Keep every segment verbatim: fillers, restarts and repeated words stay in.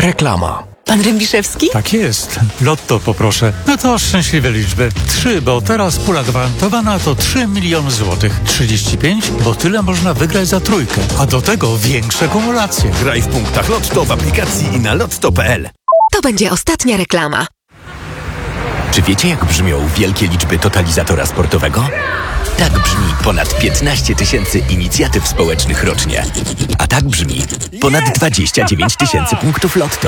Reklama. Pan Rębiszewski? Tak jest. Lotto poproszę. No to szczęśliwe liczby. Trzy, bo teraz pula gwarantowana to trzy miliony złotych. trzydzieści pięć, bo tyle można wygrać za trójkę. A do tego większe kumulacje. Graj w punktach Lotto w aplikacji i na lotto kropka p l. To będzie ostatnia reklama. Czy wiecie, jak brzmią wielkie liczby totalizatora sportowego? Tak brzmi ponad piętnaście tysięcy inicjatyw społecznych rocznie. A tak brzmi ponad dwadzieścia dziewięć tysięcy punktów Lotto.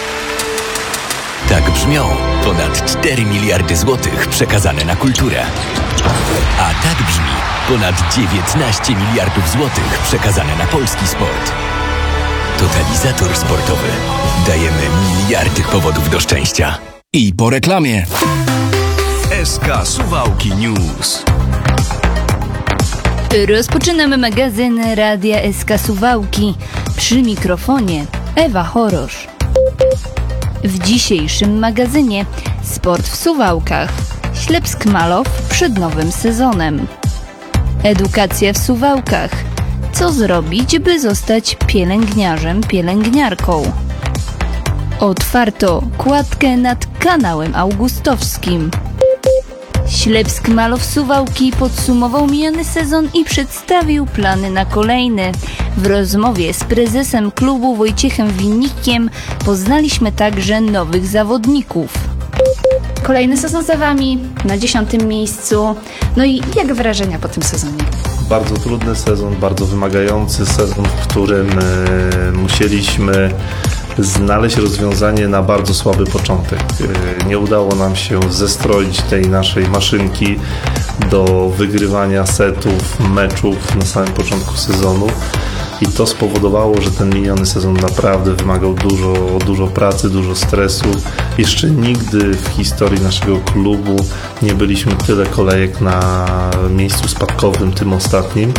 Tak brzmią ponad cztery miliardy złotych przekazane na kulturę. A tak brzmi ponad dziewiętnaście miliardów złotych przekazane na polski sport. Totalizator sportowy. Dajemy miliardy powodów do szczęścia. I po reklamie. S K Suwałki News. Rozpoczynamy magazyn Radia S K Suwałki. Przy mikrofonie Ewa Chorosz. W dzisiejszym magazynie sport w Suwałkach. Ślepsk-Malow przed nowym sezonem. Edukacja w Suwałkach. Co zrobić, by zostać pielęgniarzem, pielęgniarką? Otwarto kładkę nad kanałem augustowskim. Ślepsk-Malow Suwałki podsumował miniony sezon i przedstawił plany na kolejny. W rozmowie z prezesem klubu Wojciechem Winnikiem poznaliśmy także nowych zawodników. Kolejny sezon za Wami, na dziesiątym miejscu. No i jak wrażenia po tym sezonie? Bardzo trudny sezon, bardzo wymagający sezon, w którym e, musieliśmy znaleźć rozwiązanie na bardzo słaby początek. Nie udało nam się zestroić tej naszej maszynki do wygrywania setów, meczów na samym początku sezonu i to spowodowało, że ten miniony sezon naprawdę wymagał dużo, dużo pracy, dużo stresu. Jeszcze nigdy w historii naszego klubu nie byliśmy tyle kolejek na miejscu spadkowym, tym ostatnim,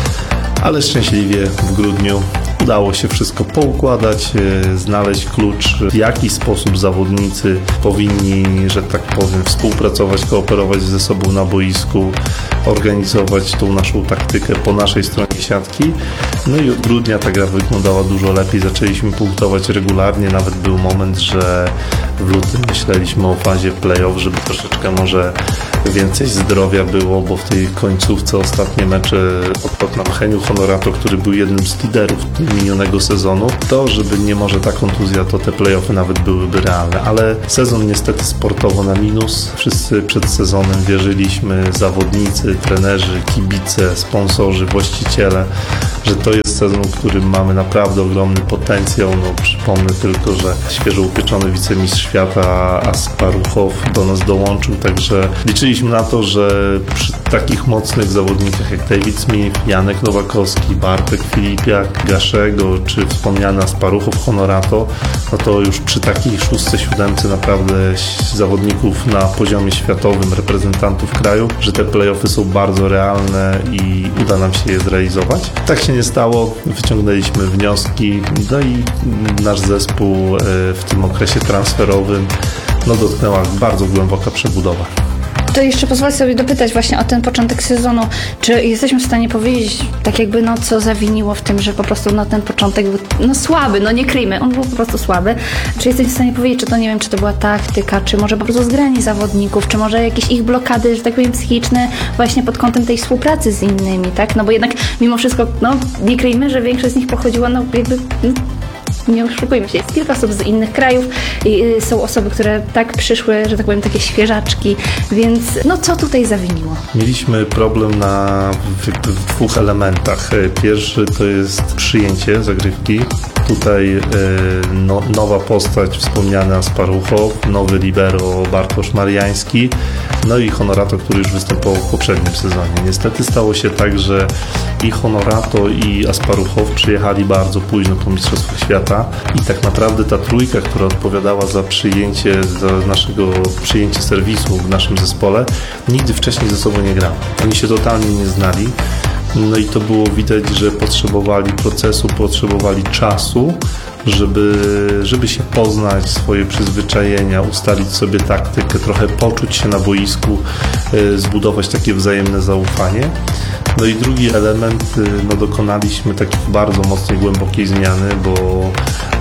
ale szczęśliwie w grudniu udało się wszystko poukładać, znaleźć klucz, w jaki sposób zawodnicy powinni, że tak powiem, współpracować, kooperować ze sobą na boisku, organizować tą naszą taktykę po naszej stronie siatki. No i od grudnia ta gra wyglądała dużo lepiej, zaczęliśmy punktować regularnie, nawet był moment, że w lutym myśleliśmy o fazie play-off, żeby troszeczkę może więcej zdrowia było, bo w tej końcówce ostatnie mecze odpadł nam Heniu Honorato, który był jednym z liderów minionego sezonu, to żeby nie może ta kontuzja, to te play-offy nawet byłyby realne, ale sezon niestety sportowo na minus. Wszyscy przed sezonem wierzyliśmy, zawodnicy, trenerzy, kibice, sponsorzy, właściciele, że to jest sezon, w którym mamy naprawdę ogromny potencjał. No, przypomnę tylko, że świeżo upieczony wicemistrz świata Asparuchow do nas dołączył, także liczyliśmy na to, że przy takich mocnych zawodnikach jak David Smith, Janek Nowakowski, Bartek Filipiak, Gaszego czy wspomniany Asparuchow Honorato, no to już przy takiej szóstce, siódemce naprawdę zawodników na poziomie światowym, reprezentantów kraju, że te play-offy są bardzo realne i uda nam się je zrealizować. Tak się nie stało, wyciągnęliśmy wnioski, no i nasz zespół w tym okresie transferowym no, dotknęła bardzo głęboka przebudowa. To jeszcze pozwolę sobie dopytać właśnie o ten początek sezonu. Czy jesteśmy w stanie powiedzieć, tak jakby, no co zawiniło w tym, że po prostu no, ten początek był no, słaby, no nie kryjmy, on był po prostu słaby. Czy jesteśmy w stanie powiedzieć, czy to, nie wiem, czy to była taktyka, czy może po prostu zgranie zawodników, czy może jakieś ich blokady, że tak powiem, psychiczne właśnie pod kątem tej współpracy z innymi, tak? No bo jednak mimo wszystko, no nie kryjmy, że większość z nich pochodziła, no jakby... No, nie oszukujmy się, jest kilka osób z innych krajów i są osoby, które tak przyszły, że tak powiem, takie świeżaczki, więc no co tutaj zawiniło? Mieliśmy problem na w, w dwóch elementach. Pierwszy to jest przyjęcie zagrywki. Tutaj e, no, nowa postać, wspomniany Asparuchow, nowy libero Bartosz Mariański, no i Honorato, który już występował w poprzednim sezonie. Niestety stało się tak, że i Honorato, i Asparuchow przyjechali bardzo późno po Mistrzostwach Świata i tak naprawdę ta trójka, która odpowiadała za przyjęcie, za naszego przyjęcie serwisu w naszym zespole, nigdy wcześniej ze sobą nie grała. Oni się totalnie nie znali. No i to było widać, że potrzebowali procesu, potrzebowali czasu, żeby, żeby się poznać, swoje przyzwyczajenia, ustalić sobie taktykę, trochę poczuć się na boisku, zbudować takie wzajemne zaufanie. No i drugi element, no dokonaliśmy takiej bardzo mocnej, głębokiej zmiany, bo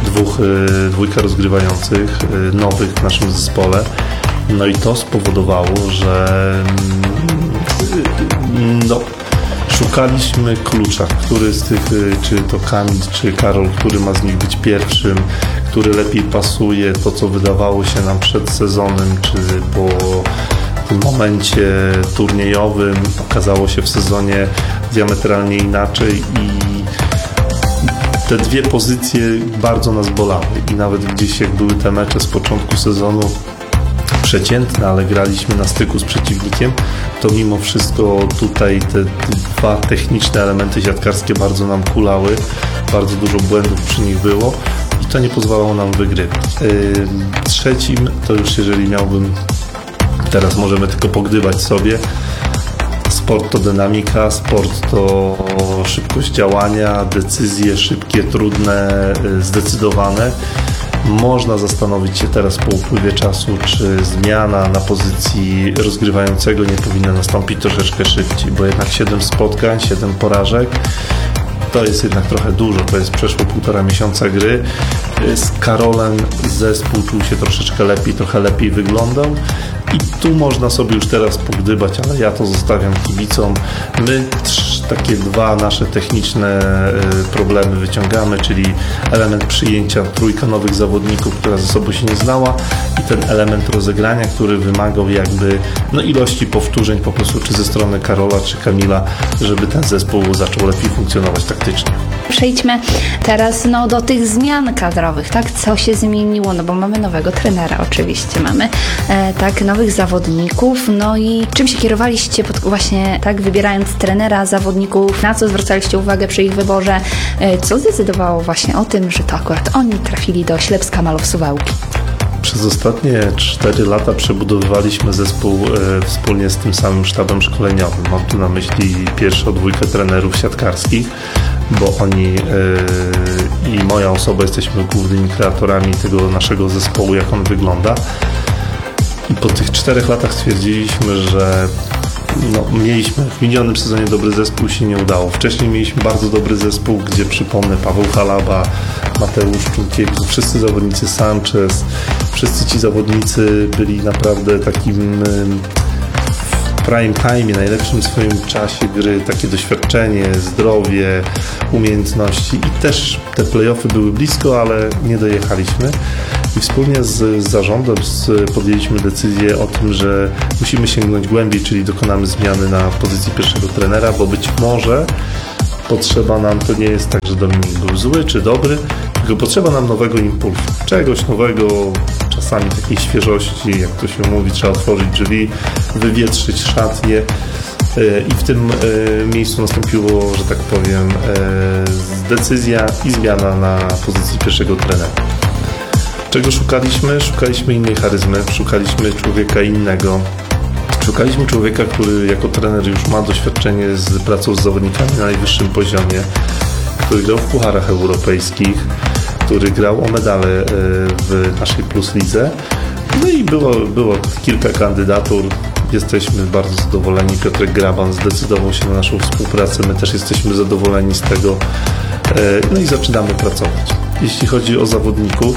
dwóch, dwójka rozgrywających, nowych w naszym zespole. No i to spowodowało, że no, szukaliśmy klucza, który z tych, czy to Kamil, czy Karol, który ma z nich być pierwszym, który lepiej pasuje, to co wydawało się nam przed sezonem, czy po tym momencie turniejowym okazało się w sezonie diametralnie inaczej i te dwie pozycje bardzo nas bolały i nawet gdzieś jak były te mecze z początku sezonu przeciętne, ale graliśmy na styku z przeciwnikiem, to mimo wszystko tutaj te dwa techniczne elementy siatkarskie bardzo nam kulały, bardzo dużo błędów przy nich było i to nie pozwalało nam wygrywać. Trzecim, to już jeżeli miałbym, teraz możemy tylko pogdybać sobie, sport to dynamika, sport to szybkość działania, decyzje szybkie, trudne, zdecydowane. Można zastanowić się teraz po upływie czasu, czy zmiana na pozycji rozgrywającego nie powinna nastąpić troszeczkę szybciej, bo jednak siedem spotkań, siedem porażek to jest jednak trochę dużo, to jest przeszło półtora miesiąca gry. Z Karolem zespół czuł się troszeczkę lepiej, trochę lepiej wyglądał i tu można sobie już teraz pogdybać, ale ja to zostawiam kibicom. My takie dwa nasze techniczne problemy wyciągamy, czyli element przyjęcia trójka nowych zawodników, która ze sobą się nie znała i ten element rozegrania, który wymagał jakby no, ilości powtórzeń po prostu czy ze strony Karola, czy Kamila, żeby ten zespół zaczął lepiej funkcjonować taktycznie. Przejdźmy teraz no, do tych zmian kadrowych, tak? Co się zmieniło? No bo mamy nowego trenera oczywiście, mamy e, tak, nowych zawodników, no i czym się kierowaliście pod, właśnie tak, wybierając trenera, zawodników, na co zwracaliście uwagę przy ich wyborze, e, co zdecydowało właśnie o tym, że to akurat oni trafili do Ślepska Malow Suwałki? Przez ostatnie cztery lata przebudowywaliśmy zespół e, wspólnie z tym samym sztabem szkoleniowym. Mam tu na myśli pierwszą dwójkę trenerów siatkarskich, bo oni e, i moja osoba jesteśmy głównymi kreatorami tego naszego zespołu, jak on wygląda. I po tych czterech latach stwierdziliśmy, że no, mieliśmy w minionym sezonie dobry zespół, się nie udało. Wcześniej mieliśmy bardzo dobry zespół, gdzie przypomnę Paweł Halaba, Mateusz Czunkiewicz, wszyscy zawodnicy, Sanchez, wszyscy ci zawodnicy byli naprawdę takim w prime time, najlepszym swoim czasie gry, takie doświadczenie, zdrowie, umiejętności i też te play-offy były blisko, ale nie dojechaliśmy. I wspólnie z, z zarządem podjęliśmy decyzję o tym, że musimy sięgnąć głębiej, czyli dokonamy zmiany na pozycji pierwszego trenera, bo być może potrzeba nam, to nie jest tak, że Dominik był zły czy dobry, tylko potrzeba nam nowego impulsu, czegoś nowego, czasami takiej świeżości, jak to się mówi, trzeba otworzyć drzwi, wywietrzyć szatnię. I w tym miejscu nastąpiło, że tak powiem, decyzja i zmiana na pozycji pierwszego trenera. Czego szukaliśmy? Szukaliśmy innej charyzmy, szukaliśmy człowieka innego. Szukaliśmy człowieka, który jako trener już ma doświadczenie z pracą z zawodnikami na najwyższym poziomie, który grał w pucharach europejskich, który grał o medale w naszej Plus Lidze. No i było, było kilka kandydatur. Jesteśmy bardzo zadowoleni. Piotrek Graban zdecydował się na naszą współpracę. My też jesteśmy zadowoleni z tego. No i zaczynamy pracować. Jeśli chodzi o zawodników,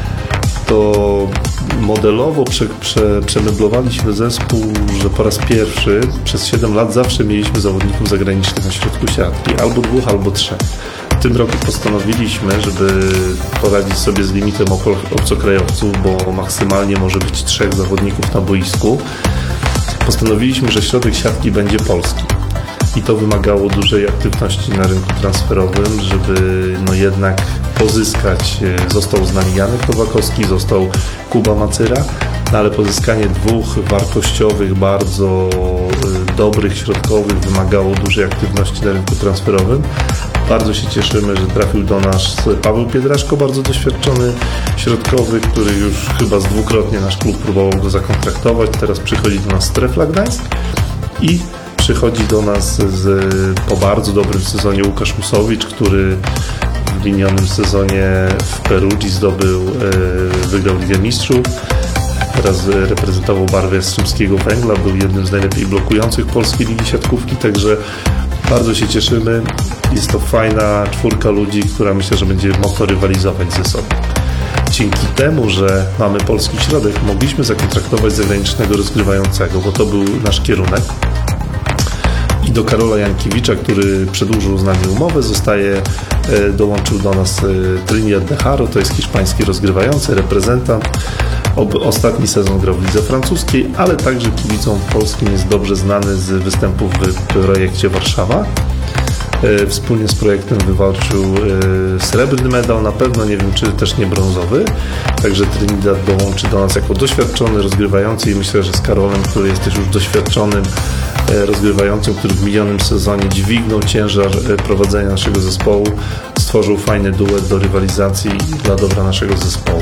to modelowo prze, prze, przemeblowaliśmy zespół, że po raz pierwszy przez siedem lat zawsze mieliśmy zawodników zagranicznych na środku siatki. Albo dwóch, albo trzech. W tym roku postanowiliśmy, żeby poradzić sobie z limitem obcokrajowców, bo maksymalnie może być trzech zawodników na boisku. Postanowiliśmy, że środek siatki będzie polski. I to wymagało dużej aktywności na rynku transferowym, żeby no jednak pozyskać, został z nami Janek Nowakowski, został Kuba Macyra, no ale pozyskanie dwóch wartościowych, bardzo dobrych środkowych wymagało dużej aktywności na rynku transferowym. Bardzo się cieszymy, że trafił do nas Paweł Piedraszko, bardzo doświadczony środkowy, który już chyba z dwukrotnie nasz klub próbował go zakontraktować. Teraz przychodzi do nas Strefla Gdańsk i przychodzi do nas z, po bardzo dobrym sezonie Łukasz Musowicz, który w linionym sezonie w Perugii zdobył, wygrał Ligę Mistrzów. Teraz reprezentował barwę Jastrzębskiego Węgla, był jednym z najlepiej blokujących polskiej ligi siatkówki, także Bardzo się cieszymy. Jest to fajna czwórka ludzi, która myślę, że będzie mocno rywalizować ze sobą. Dzięki temu, że mamy polski środek, mogliśmy zakontraktować zagranicznego rozgrywającego, bo to był nasz kierunek. I do Karola Jankiewicza, który przedłużył z nami umowę, zostaje, dołączył do nas Trinidad de Haro, to jest hiszpański rozgrywający, reprezentant. Ostatni sezon grał w lidze francuskiej, ale także kibicom polskim jest dobrze znany z występów w projekcie Warszawa. Wspólnie z projektem wywalczył srebrny medal, na pewno nie wiem, czy też nie brązowy. Także Trinidad dołączy do nas jako doświadczony rozgrywający i myślę, że z Karolem, który jest też już doświadczonym rozgrywającym, który w minionym sezonie dźwignął ciężar prowadzenia naszego zespołu, stworzył fajny duet do rywalizacji dla dobra naszego zespołu.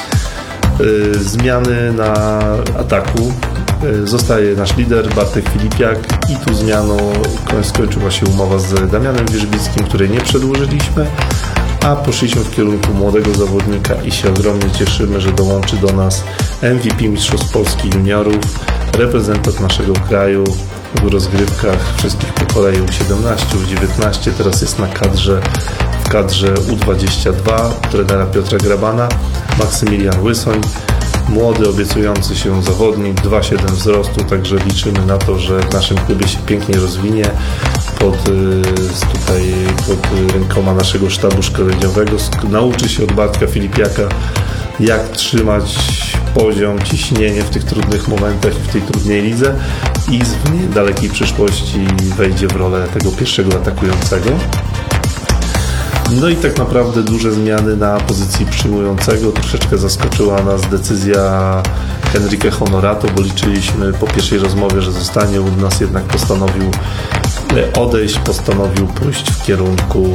Zmiany na ataku. Zostaje nasz lider Bartek Filipiak i tu zmianą skończyła się umowa z Damianem Wierzbickim, której nie przedłużyliśmy, a poszliśmy w kierunku młodego zawodnika i się ogromnie cieszymy, że dołączy do nas M V P Mistrzostw Polski Juniorów, reprezentant naszego kraju w rozgrywkach wszystkich po kolei U siedemnaście, U dziewiętnaście, teraz jest na kadrze w kadrze U dwadzieścia dwa trenera Piotra Grabana, Maksymilian Łysoń. Młody, obiecujący się zawodnik, dwa przecinek siedem wzrostu, także liczymy na to, że w naszym klubie się pięknie rozwinie pod, tutaj, pod rękoma naszego sztabu szkoleniowego. Nauczy się od Bartka Filipiaka, jak trzymać poziom, ciśnienie w tych trudnych momentach i w tej trudnej lidze i w niedalekiej przyszłości wejdzie w rolę tego pierwszego atakującego. No i tak naprawdę duże zmiany na pozycji przyjmującego. Troszeczkę zaskoczyła nas decyzja Henrique Honorato, bo liczyliśmy po pierwszej rozmowie, że zostanie u nas, jednak postanowił odejść, postanowił pójść w kierunku,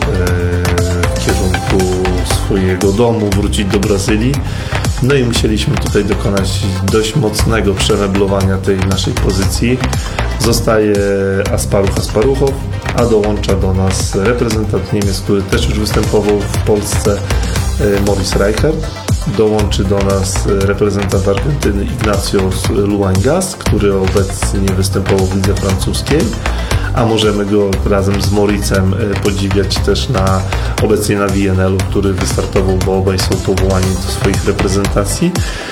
w kierunku swojego domu, wrócić do Brazylii. No i musieliśmy tutaj dokonać dość mocnego przemeblowania tej naszej pozycji. Zostaje Asparuch Asparuchow, a dołącza do nas reprezentant Niemiec, który też już występował w Polsce, Maurice Reichert. Dołączy do nas reprezentant Argentyny Ignacio Luangas, który obecnie występował w lidze francuskiej, a możemy go razem z Mauricem podziwiać też na, obecnie na V N L-u, który wystartował, bo obaj są powołani do swoich reprezentacji.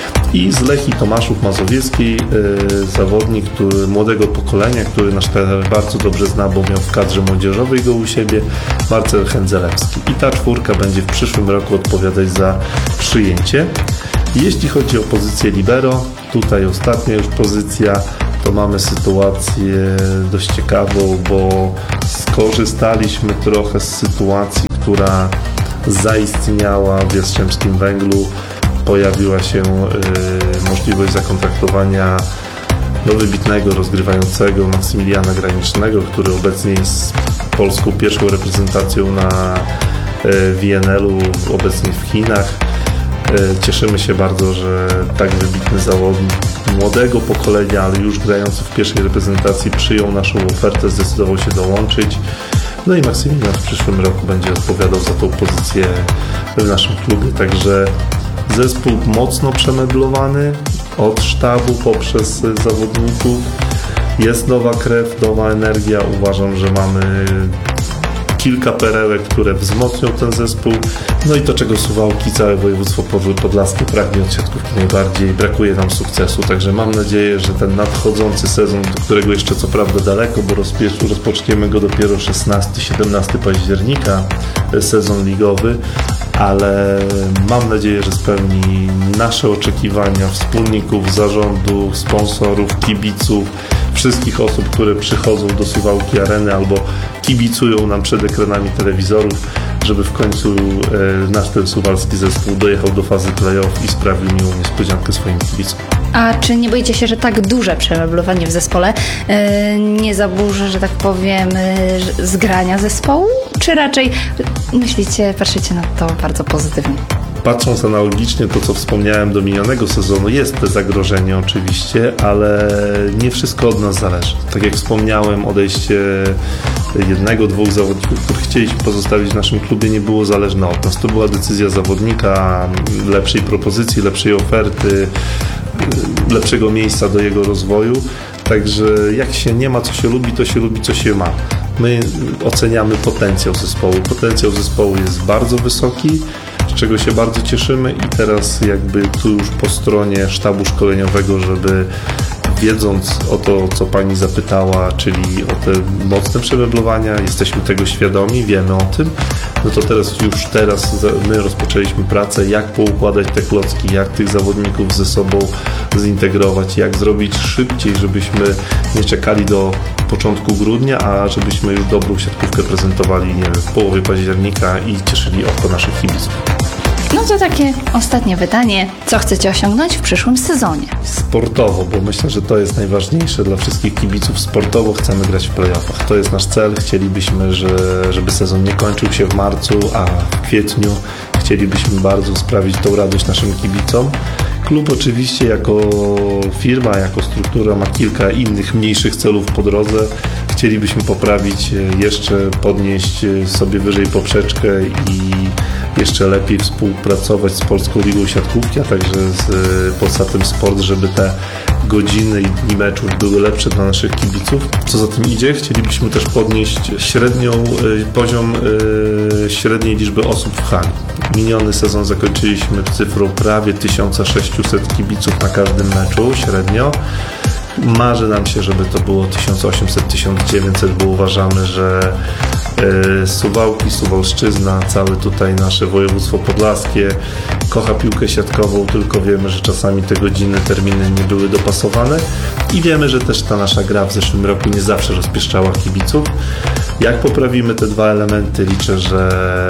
I z Lechii Tomaszów Mazowieckiej zawodnik który, młodego pokolenia, który nasz trener bardzo dobrze zna, bo miał w kadrze młodzieżowej go u siebie, Marcel Hędzelewski. I ta czwórka będzie w przyszłym roku odpowiadać za przyjęcie. Jeśli chodzi o pozycję libero, tutaj ostatnia już pozycja, to mamy sytuację dość ciekawą, bo skorzystaliśmy trochę z sytuacji, która zaistniała w Jastrzębskim Węglu. Pojawiła się y, możliwość zakontraktowania do wybitnego rozgrywającego Maksymiliana Granicznego, który obecnie jest polską pierwszą reprezentacją na y, V N L-u, obecnie w Chinach. Y, cieszymy się bardzo, że tak wybitny zawodnik młodego pokolenia, ale już grający w pierwszej reprezentacji przyjął naszą ofertę, zdecydował się dołączyć. No i Maksymilian w przyszłym roku będzie odpowiadał za tą pozycję w naszym klubie, także zespół mocno przemeblowany od sztabu poprzez zawodników. Jest nowa krew, nowa energia. Uważam, że mamy kilka perełek, które wzmocnią ten zespół. No i to, czego Suwałki, całe województwo podlaskie pragnie od siatkówki najbardziej. Brakuje nam sukcesu, także mam nadzieję, że ten nadchodzący sezon, do którego jeszcze co prawda daleko, bo rozpoczniemy go dopiero szesnastego siedemnastego października, sezon ligowy, ale mam nadzieję, że spełni nasze oczekiwania wspólników, zarządu, sponsorów, kibiców, wszystkich osób, które przychodzą do Suwałki Areny albo kibicują nam przed ekranami telewizorów, żeby w końcu e, nasz ten suwalski zespół dojechał do fazy play-off i sprawił miłą niespodziankę swoim kibicom. A czy nie boicie się, że tak duże przemeblowanie w zespole yy, nie zaburzy, że tak powiem, yy, zgrania zespołu? Czy raczej myślicie, patrzycie na to bardzo pozytywnie? Patrząc analogicznie to, co wspomniałem do minionego sezonu, jest to zagrożenie oczywiście, ale nie wszystko od nas zależy. Tak jak wspomniałem, odejście jednego, dwóch zawodników, których chcieliśmy pozostawić w naszym klubie, nie było zależne od nas. To była decyzja zawodnika, lepszej propozycji, lepszej oferty, lepszego miejsca do jego rozwoju. Także jak się nie ma, co się lubi, to się lubi, co się ma. My oceniamy potencjał zespołu. Potencjał zespołu jest bardzo wysoki, z czego się bardzo cieszymy i teraz jakby tu już po stronie sztabu szkoleniowego, żeby wiedząc o to, co pani zapytała, czyli o te mocne przemeblowania, jesteśmy tego świadomi, wiemy o tym, no to teraz już teraz my rozpoczęliśmy pracę, jak poukładać te klocki, jak tych zawodników ze sobą zintegrować, jak zrobić szybciej, żebyśmy nie czekali do początku grudnia, a żebyśmy już dobrą siatkówkę prezentowali, nie wiem, w połowie października i cieszyli oko naszych kibiców. No to takie ostatnie pytanie. Co chcecie osiągnąć w przyszłym sezonie? Sportowo, bo myślę, że to jest najważniejsze dla wszystkich kibiców. Sportowo chcemy grać w play-offach. To jest nasz cel. Chcielibyśmy, że, żeby sezon nie kończył się w marcu, a w kwietniu chcielibyśmy bardzo sprawić tą radość naszym kibicom. Klub oczywiście jako firma, jako struktura ma kilka innych mniejszych celów po drodze. Chcielibyśmy poprawić, jeszcze podnieść sobie wyżej poprzeczkę i jeszcze lepiej współpracować z Polską Ligą Siatkówki, a także z Polsatem Sport, żeby te godziny i dni meczów były lepsze dla naszych kibiców. Co za tym idzie, chcielibyśmy też podnieść średnią, poziom średniej liczby osób w hali. Miniony sezon zakończyliśmy cyfrą prawie tysiąc sześćset kibiców na każdym meczu średnio. Marzy nam się, żeby to było tysiąc osiemset do tysiąc dziewięćset, bo uważamy, że e, Suwałki, Suwałszczyzna, całe tutaj nasze województwo podlaskie kocha piłkę siatkową, tylko wiemy, że czasami te godziny, terminy nie były dopasowane i wiemy, że też ta nasza gra w zeszłym roku nie zawsze rozpieszczała kibiców. Jak poprawimy te dwa elementy, liczę, że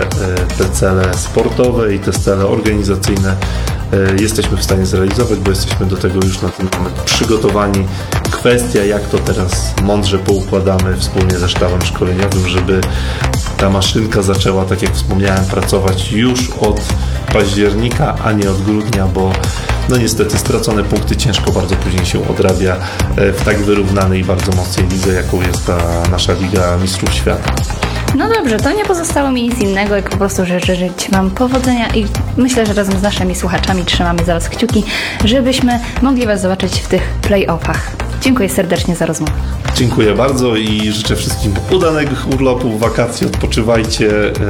e, te cele sportowe i te cele organizacyjne jesteśmy w stanie zrealizować, bo jesteśmy do tego już na ten moment przygotowani. Kwestia, jak to teraz mądrze poukładamy wspólnie ze sztabem szkoleniowym, żeby ta maszynka zaczęła, tak jak wspomniałem, pracować już od października, a nie od grudnia, bo no niestety stracone punkty ciężko bardzo później się odrabia w tak wyrównanej i bardzo mocnej lidze, jaką jest ta nasza Liga Mistrzów Świata. No dobrze, to nie pozostało mi nic innego, jak po prostu życzyć Wam powodzenia i myślę, że razem z naszymi słuchaczami trzymamy za Was kciuki, żebyśmy mogli Was zobaczyć w tych play-offach. Dziękuję serdecznie za rozmowę. Dziękuję bardzo i życzę wszystkim udanych urlopów, wakacji, odpoczywajcie.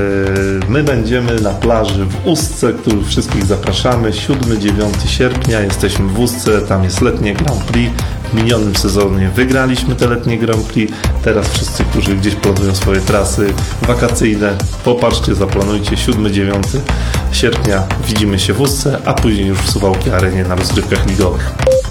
My będziemy na plaży w Ustce, których wszystkich zapraszamy. siódmego do dziewiątego sierpnia jesteśmy w Ustce, tam jest letnie Grand Prix. W minionym sezonie wygraliśmy te letnie Grand Prix. Teraz wszyscy, którzy gdzieś planują swoje trasy wakacyjne, popatrzcie, zaplanujcie. siódmego do dziewiątego sierpnia widzimy się w Ustce, a później już w Suwałki Arenie na rozgrywkach ligowych.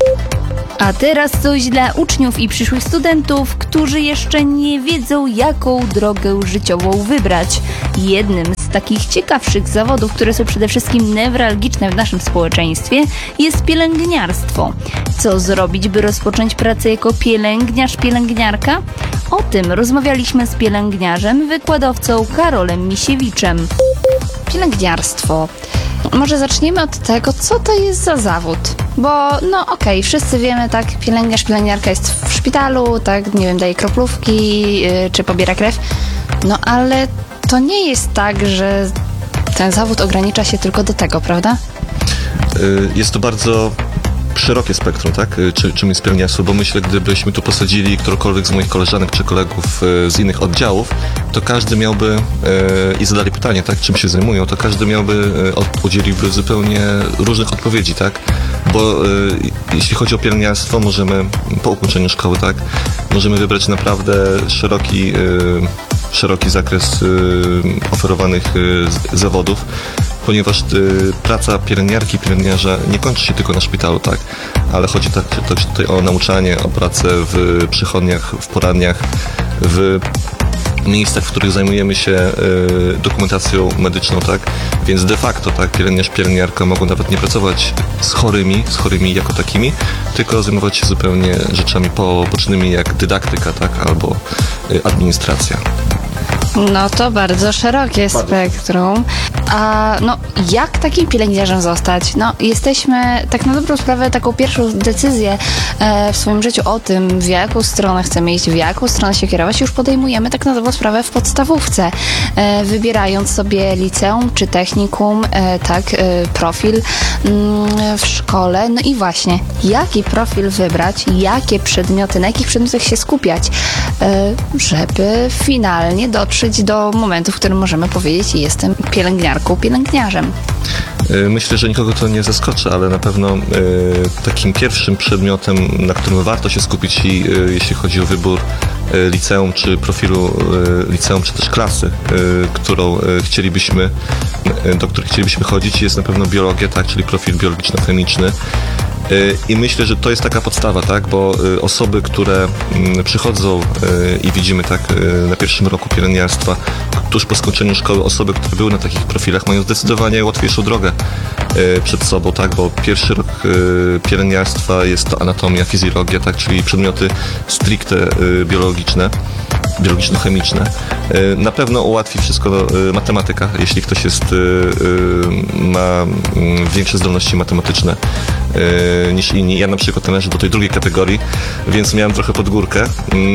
A teraz coś dla uczniów i przyszłych studentów, którzy jeszcze nie wiedzą, jaką drogę życiową wybrać. Jednym z takich ciekawszych zawodów, które są przede wszystkim newralgiczne w naszym społeczeństwie, jest pielęgniarstwo. Co zrobić, by rozpocząć pracę jako pielęgniarz, pielęgniarka? O tym rozmawialiśmy z pielęgniarzem, wykładowcą Karolem Misiewiczem. Pielęgniarstwo. Może zaczniemy od tego, co to jest za zawód. Bo, no okej, okay, wszyscy wiemy, tak, pielęgniarz, pielęgniarka jest w szpitalu, tak, nie wiem, daje kroplówki, yy, czy pobiera krew. No ale to nie jest tak, że ten zawód ogranicza się tylko do tego, prawda? Jest to bardzo szerokie spektrum, tak? Czy, czym jest pielęgniarstwo, bo myślę, gdybyśmy tu posadzili którąkolwiek z moich koleżanek czy kolegów z innych oddziałów, to każdy miałby i zadali pytanie, tak, czym się zajmują, to każdy miałby, udzieliłby zupełnie różnych odpowiedzi, tak? Bo jeśli chodzi o pielęgniarstwo, możemy po ukończeniu szkoły, tak, możemy wybrać naprawdę szeroki, szeroki zakres oferowanych zawodów, ponieważ y, praca pielęgniarki, pielęgniarza nie kończy się tylko na szpitalu, tak, ale chodzi tak, także tutaj o nauczanie, o pracę w przychodniach, w poradniach, w miejscach, w których zajmujemy się y, dokumentacją medyczną, tak, więc de facto, tak, pielęgniarz, pielęgniarka mogą nawet nie pracować z chorymi, z chorymi jako takimi, tylko zajmować się zupełnie rzeczami pobocznymi jak dydaktyka, tak, albo y, administracja. No to bardzo szerokie spektrum. A no, jak takim pielęgniarzem zostać? No, jesteśmy tak na dobrą sprawę taką pierwszą decyzję e, w swoim życiu o tym, w jaką stronę chcemy iść, w jaką stronę się kierować, już podejmujemy tak na dobrą sprawę w podstawówce, e, wybierając sobie liceum czy technikum, e, tak, e, profil mm, w szkole. No i właśnie, jaki profil wybrać, jakie przedmioty, na jakich przedmiotach się skupiać, e, żeby finalnie dotrzeć do momentu, w którym możemy powiedzieć, jestem pielęgniarką, pielęgniarzem. Myślę, że nikogo to nie zaskoczy, ale na pewno y, takim pierwszym przedmiotem, na którym warto się skupić, i, y, jeśli chodzi o wybór y, liceum czy profilu y, liceum, czy też klasy, y, którą y, chcielibyśmy, y, do której chcielibyśmy chodzić, jest na pewno biologia, tak, czyli profil biologiczno-chemiczny. I myślę, że to jest taka podstawa, tak, bo osoby, które przychodzą i widzimy tak na pierwszym roku pielęgniarstwa, tuż po skończeniu szkoły, osoby, które były na takich profilach, mają zdecydowanie łatwiejszą drogę przed sobą, tak, bo pierwszy rok pielęgniarstwa jest to anatomia, fizjologia, tak, czyli przedmioty stricte biologiczne, biologiczno-chemiczne. Na pewno ułatwi wszystko matematyka, jeśli ktoś jest, ma większe zdolności matematyczne niż inni. Ja na przykład należę do tej drugiej kategorii, więc miałem trochę pod górkę,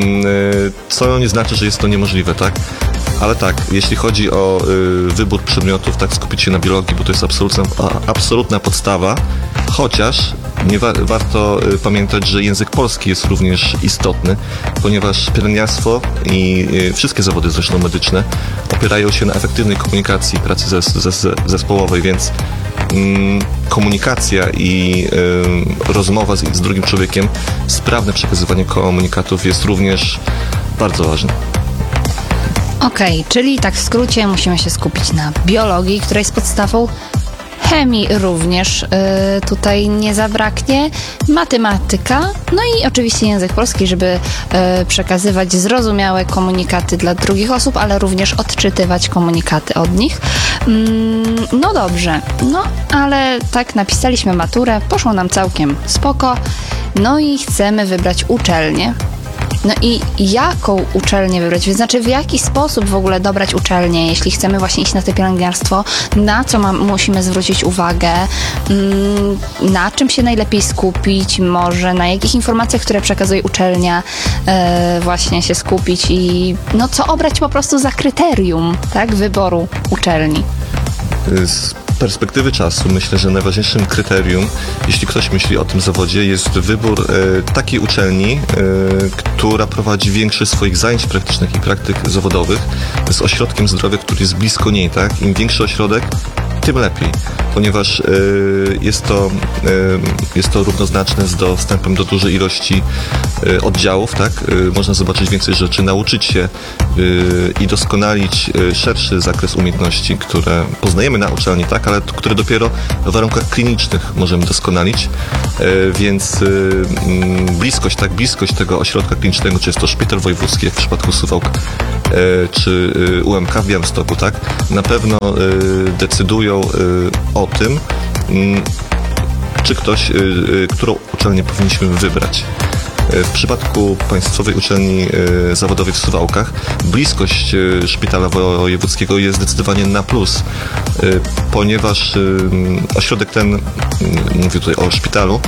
co nie znaczy, że jest to niemożliwe, tak? Ale tak, jeśli chodzi o y, wybór przedmiotów, tak, skupić się na biologii, bo to jest absolutna, a, absolutna podstawa, chociaż nie wa- warto y, pamiętać, że język polski jest również istotny, ponieważ pielęgniarstwo i y, wszystkie zawody zresztą medyczne opierają się na efektywnej komunikacji, pracy zes- zes- zespołowej, więc mm, komunikacja i y, rozmowa z, z drugim człowiekiem, sprawne przekazywanie komunikatów jest również bardzo ważne. Okej, okay, czyli tak w skrócie musimy się skupić na biologii, która jest podstawą, chemii również yy, tutaj nie zabraknie, matematyka, no i oczywiście język polski, żeby yy, przekazywać zrozumiałe komunikaty dla drugich osób, ale również odczytywać komunikaty od nich. Yy, no dobrze, no ale tak napisaliśmy maturę, poszło nam całkiem spoko, no i chcemy wybrać uczelnię. No i jaką uczelnię wybrać? Znaczy, w jaki sposób w ogóle dobrać uczelnię, jeśli chcemy właśnie iść na to pielęgniarstwo? Na co ma, musimy zwrócić uwagę? Mm, na czym się najlepiej skupić? Może na jakich informacjach, które przekazuje uczelnia, e, właśnie się skupić i no co obrać po prostu za kryterium, tak, wyboru uczelni? Z perspektywy czasu myślę, że najważniejszym kryterium, jeśli ktoś myśli o tym zawodzie, jest wybór e, takiej uczelni, e, która prowadzi większość swoich zajęć praktycznych i praktyk zawodowych z ośrodkiem zdrowia, który jest blisko niej, tak? Im większy ośrodek, tym lepiej, ponieważ y, jest, to, y, jest to równoznaczne z dostępem do dużej ilości y, oddziałów, tak? Y, można zobaczyć więcej rzeczy, nauczyć się y, i doskonalić y, szerszy zakres umiejętności, które poznajemy na uczelni, tak? Ale które dopiero w warunkach klinicznych możemy doskonalić, y, więc y, y, bliskość, tak? Bliskość tego ośrodka klinicznego, czy jest to szpital wojewódzki, jak w przypadku Suwałk, y, czy y, U M K w Białymstoku, tak? Na pewno y, decydują o tym, czy ktoś, którą uczelnię powinniśmy wybrać. W przypadku Państwowej Uczelni Zawodowej w Suwałkach bliskość szpitala wojewódzkiego jest zdecydowanie na plus, ponieważ ośrodek ten, mówię tutaj o szpitalu,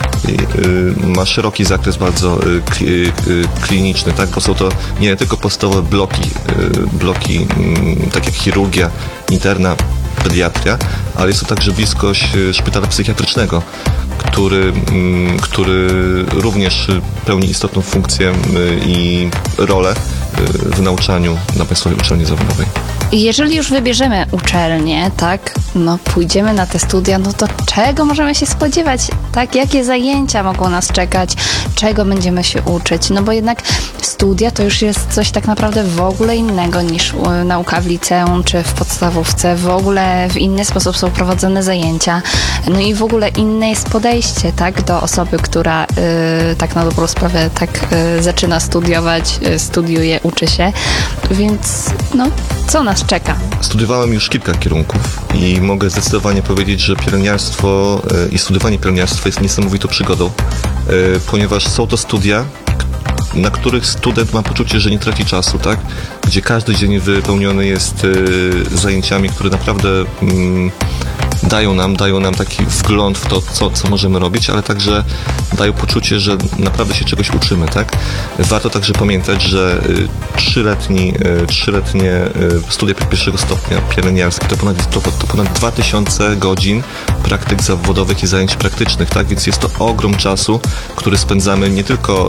ma szeroki zakres bardzo kliniczny, tak? Bo są to nie tylko podstawowe bloki, bloki tak jak chirurgia, interna, pediatria, ale jest to także bliskość szpitala psychiatrycznego, który, który również pełni istotną funkcję i rolę w nauczaniu na Państwowej Uczelni Zawodowej. Jeżeli już wybierzemy uczelnię, tak, no pójdziemy na te studia, no to czego możemy się spodziewać, tak, jakie zajęcia mogą nas czekać, czego będziemy się uczyć, no bo jednak studia to już jest coś tak naprawdę w ogóle innego niż nauka w liceum czy w podstawówce, w ogóle w inny sposób są prowadzone zajęcia, no i w ogóle inne jest podejście, tak, do osoby, która y, tak na dobrą sprawę tak y, zaczyna studiować, y, studiuje, uczy się, więc no co nas czeka? Studiowałem już kilka kierunków i mogę zdecydowanie powiedzieć, że pielęgniarstwo i studiowanie pielęgniarstwa jest niesamowitą przygodą, ponieważ są to studia, na których student ma poczucie, że nie traci czasu, tak? Gdzie każdy dzień wypełniony jest y, zajęciami, które naprawdę mm, dają nam, dają nam taki wgląd w to, co, co możemy robić, ale także dają poczucie, że naprawdę się czegoś uczymy, tak? Warto także pamiętać, że y, trzyletni, y, trzyletnie y, studia pierwszego stopnia pielęgniarskie to ponad, to, to ponad dwa tysiące godzin praktyk zawodowych i zajęć praktycznych, tak? Więc jest to ogrom czasu, który spędzamy nie tylko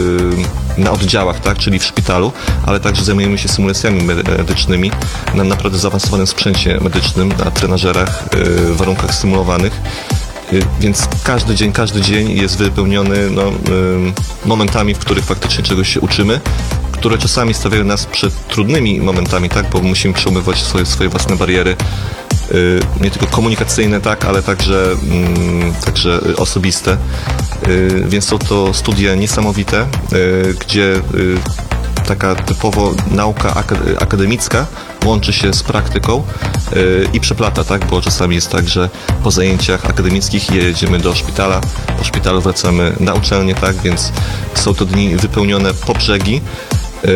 y, na oddziałach, tak? Czyli w szpitalu, ale także zajmujemy się symulacjami medycznymi na naprawdę zaawansowanym sprzęcie medycznym, na trenażerach, y, w warunkach symulowanych. Więc każdy dzień, każdy dzień jest wypełniony no, y, momentami, w których faktycznie czegoś się uczymy, które czasami stawiają nas przed trudnymi momentami, tak, bo musimy przełamywać swoje, swoje własne bariery, y, nie tylko komunikacyjne, tak, ale także, y, także osobiste. Y, więc są to studia niesamowite, y, gdzie y, taka typowo nauka akademicka łączy się z praktyką yy, i przeplata, tak? Bo czasami jest tak, że po zajęciach akademickich jedziemy do szpitala, po szpitalu wracamy na uczelnię, tak? Więc są to dni wypełnione po brzegi, yy,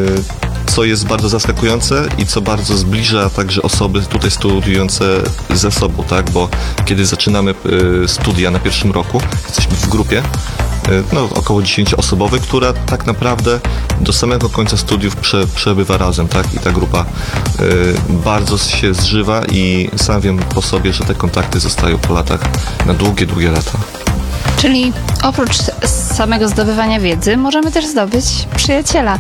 co jest bardzo zaskakujące i co bardzo zbliża także osoby tutaj studiujące ze sobą, tak? Bo kiedy zaczynamy yy, studia na pierwszym roku, jesteśmy w grupie, no, około dziesięcioosobowej, która tak naprawdę do samego końca studiów prze, przebywa razem, tak? I ta grupa y, bardzo się zżywa i sam wiem po sobie, że te kontakty zostają po latach na długie, długie lata. Czyli oprócz samego zdobywania wiedzy możemy też zdobyć przyjaciela.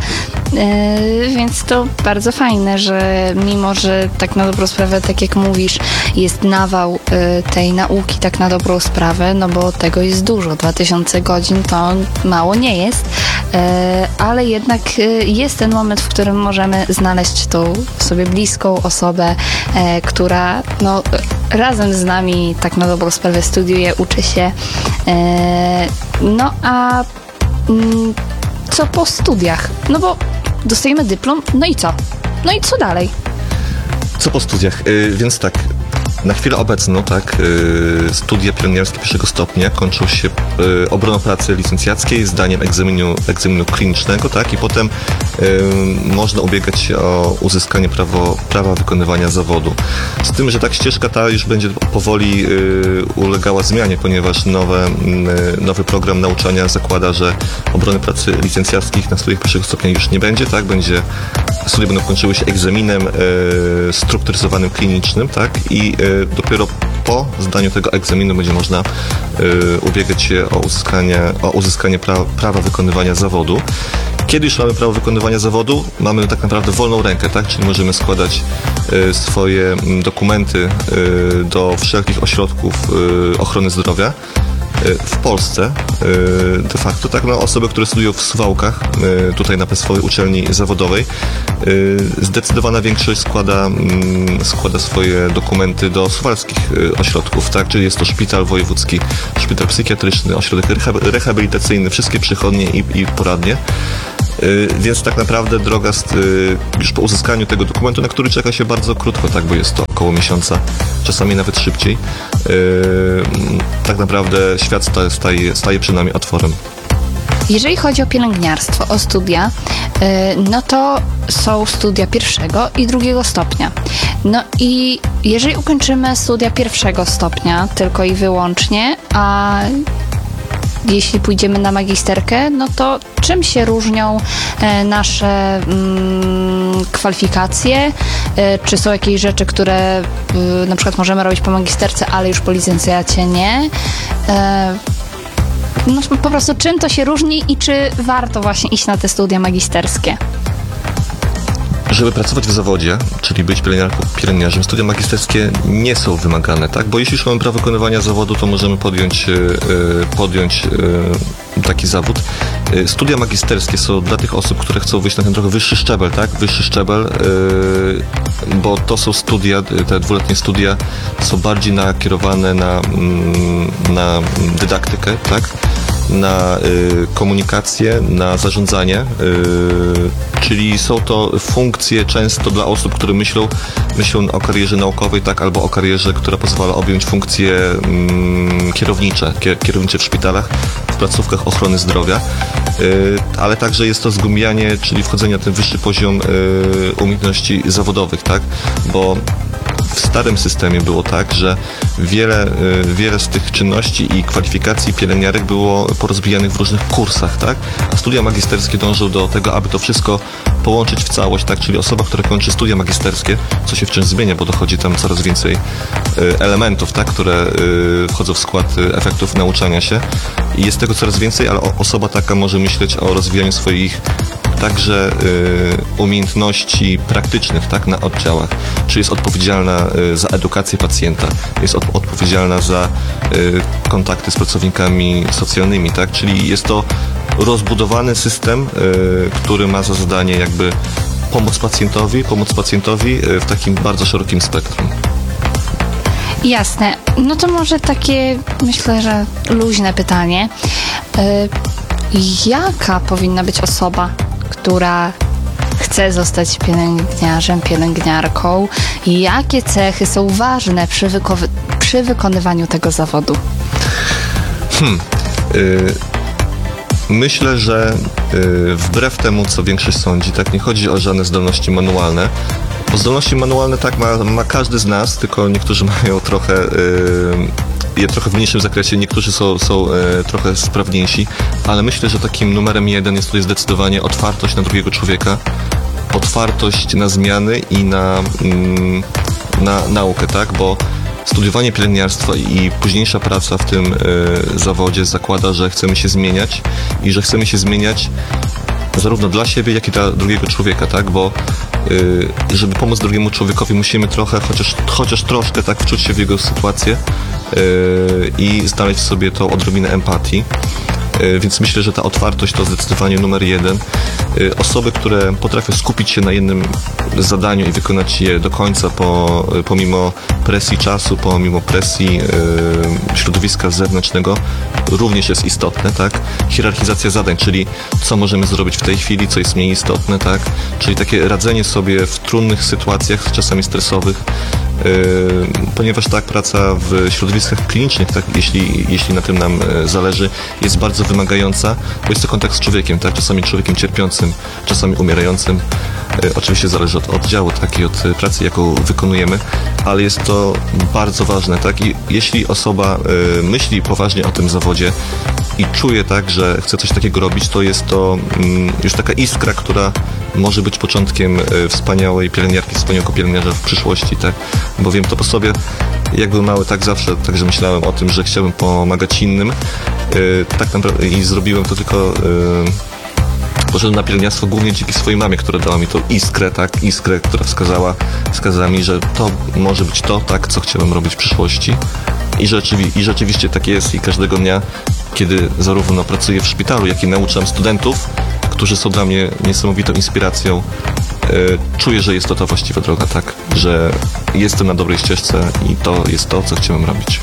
Yy, więc to bardzo fajne, że mimo, że tak na dobrą sprawę, tak jak mówisz, jest nawał yy, tej nauki tak na dobrą sprawę, no bo tego jest dużo. dwa tysiące godzin to mało nie jest, yy, ale jednak yy, jest ten moment, w którym możemy znaleźć tą sobie bliską osobę, yy, która no, razem z nami tak na dobrą sprawę studiuje, uczy się. Yy, no a mm, co po studiach? No bo dostajemy dyplom, no i co? No i co dalej? Co po studiach? Yy, więc tak, na chwilę obecną, tak, yy, studia pielęgniarskie pierwszego stopnia kończą się yy, obroną pracy licencjackiej, zdaniem egzaminu, egzaminu klinicznego, tak, i potem yy, można ubiegać się o uzyskanie prawo, prawa wykonywania zawodu. Z tym, że tak ścieżka ta już będzie powoli yy, ulegała zmianie, ponieważ nowe, yy, nowy program nauczania zakłada, że obrony pracy licencjackich na studiach pierwszego stopnia już nie będzie, tak, będzie, studia będą kończyły się egzaminem yy, strukturyzowanym klinicznym, tak, i yy, dopiero po zdaniu tego egzaminu będzie można y, ubiegać się o uzyskanie, o uzyskanie pra, prawa wykonywania zawodu. Kiedy już mamy prawo wykonywania zawodu, mamy tak naprawdę wolną rękę, tak? Czyli możemy składać y, swoje m, dokumenty y, do wszelkich ośrodków y, ochrony zdrowia w Polsce de facto, tak, no, osoby, które studiują w Suwałkach, tutaj na Państwowej Uczelni Zawodowej, zdecydowana większość składa, składa swoje dokumenty do suwalskich ośrodków, tak, czyli jest to szpital wojewódzki, szpital psychiatryczny, ośrodek rehabilitacyjny, wszystkie przychodnie i, i poradnie. Więc tak naprawdę droga już po uzyskaniu tego dokumentu, na który czeka się bardzo krótko, tak, bo jest to około miesiąca, czasami nawet szybciej, tak naprawdę świat staje, staje przed nami otworem. Jeżeli chodzi o pielęgniarstwo, o studia, no to są studia pierwszego i drugiego stopnia. No i jeżeli ukończymy studia pierwszego stopnia tylko i wyłącznie, a jeśli pójdziemy na magisterkę, no to czym się różnią e, nasze mm, kwalifikacje? E, czy są jakieś rzeczy, które e, na przykład możemy robić po magisterce, ale już po licencjacie nie? E, no po prostu czym to się różni i czy warto właśnie iść na te studia magisterskie? Żeby pracować w zawodzie, czyli być pielęgniarzem, studia magisterskie nie są wymagane, tak? Bo jeśli już mamy prawo wykonywania zawodu, to możemy podjąć, podjąć taki zawód. Studia magisterskie są dla tych osób, które chcą wyjść na ten trochę wyższy szczebel, tak? Wyższy szczebel, bo to są studia, te dwuletnie studia są bardziej nakierowane na, na dydaktykę, tak? na y, komunikację, na zarządzanie, y, czyli są to funkcje często dla osób, które myślą, myślą o karierze naukowej, tak, albo o karierze, która pozwala objąć funkcje mm, kierownicze, kierownicze w szpitalach, w placówkach ochrony zdrowia, y, ale także jest to zgłębianie, czyli wchodzenie na ten wyższy poziom y, umiejętności zawodowych, tak, bo w starym systemie było tak, że wiele, wiele z tych czynności i kwalifikacji pielęgniarek było porozbijanych w różnych kursach, tak? A studia magisterskie dążą do tego, aby to wszystko połączyć w całość, tak? Czyli osoba, która kończy studia magisterskie, co się wciąż zmienia, bo dochodzi tam coraz więcej elementów, tak? Które wchodzą w skład efektów nauczania się i jest tego coraz więcej, ale osoba taka może myśleć o rozwijaniu swoich także y, umiejętności praktycznych, tak, na oddziałach, czy jest odpowiedzialna y, za edukację pacjenta, jest od, odpowiedzialna za y, kontakty z pracownikami socjalnymi, tak, czyli jest to rozbudowany system, y, który ma za zadanie jakby pomóc pacjentowi, pomóc pacjentowi y, w takim bardzo szerokim spektrum. Jasne. No to może takie, myślę, że luźne pytanie. Yy, jaka powinna być osoba, która chce zostać pielęgniarzem, pielęgniarką? Jakie cechy są ważne przy, wyko- przy wykonywaniu tego zawodu? Hmm. Y- myślę, że y- wbrew temu, co większość sądzi, tak, nie chodzi o żadne zdolności manualne, bo zdolności manualne tak ma, ma każdy z nas, tylko niektórzy mają trochę y- je trochę w mniejszym zakresie, niektórzy są, są e, trochę sprawniejsi, ale myślę, że takim numerem jeden jest tutaj zdecydowanie otwartość na drugiego człowieka, otwartość na zmiany i na, mm, na naukę, tak, bo studiowanie pielęgniarstwa i późniejsza praca w tym e, zawodzie zakłada, że chcemy się zmieniać i że chcemy się zmieniać zarówno dla siebie, jak i dla drugiego człowieka, tak, bo y, żeby pomóc drugiemu człowiekowi, musimy trochę, chociaż, chociaż troszkę tak wczuć się w jego sytuację y, i znaleźć w sobie tą odrobinę empatii. Y, więc myślę, że ta otwartość to zdecydowanie numer jeden. Y, osoby, które potrafią skupić się na jednym zadaniu i wykonać je do końca, po, pomimo presji czasu, pomimo presji y, środowiska zewnętrznego, również jest istotne, tak? Hierarchizacja zadań, czyli co możemy zrobić w tej chwili, co jest mniej istotne, tak? Czyli takie radzenie sobie w trudnych sytuacjach, czasami stresowych, yy, ponieważ tak, praca w środowiskach klinicznych, tak, jeśli, jeśli na tym nam zależy, jest bardzo wymagająca, bo jest to kontakt z człowiekiem, tak? Czasami człowiekiem cierpiącym, czasami umierającym. Yy, oczywiście zależy od oddziału, tak, i od pracy, jaką wykonujemy, ale jest to bardzo ważne, tak? I jeśli osoba yy, myśli poważnie o tym zawodzie i czuje tak, że chce coś takiego robić, to jest to mm, już taka iskra, która może być początkiem y, wspaniałej pielęgniarki, wspaniałego pielęgniarza w przyszłości, tak? Bo wiem to po sobie, jak byłem mały, tak zawsze, także myślałem o tym, że chciałbym pomagać innym, y, tak naprawdę i zrobiłem to tylko... Y, Poszedłem na pielęgniarstwo głównie dzięki swojej mamie, która dała mi tą iskrę, tak, iskrę, która wskazała, wskazała mi, że to może być to, tak, co chciałem robić w przyszłości. I, rzeczywi- I rzeczywiście tak jest i każdego dnia, kiedy zarówno pracuję w szpitalu, jak i nauczam studentów, którzy są dla mnie niesamowitą inspiracją, yy, czuję, że jest to ta właściwa droga, tak, że jestem na dobrej ścieżce i to jest to, co chciałem robić.